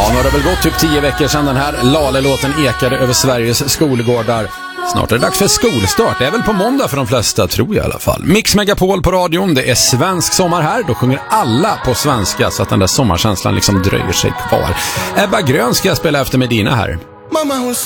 nu har det väl gått typ 10 veckor sedan den här Lale-låten ekade över Sveriges skolgårdar. Snart är det dags för skolstart. Det är väl på måndag för de flesta, tror jag i alla fall. Mix Megapol på radion. Det är svensk sommar här. Då sjunger alla på svenska så att den där sommarkänslan liksom dröjer sig kvar. Ebba Grön ska jag spela efter Medina här. Mamma hon